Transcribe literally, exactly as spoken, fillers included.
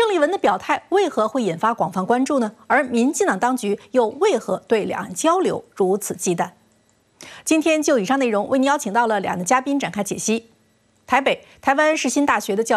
郑丽文的表态为何会引发广泛关注呢？而民进党当局又为何对两岸交流如此忌惮？今天就以上内容为您邀请到了两岸的嘉宾展开解析。台北台湾世新大学的教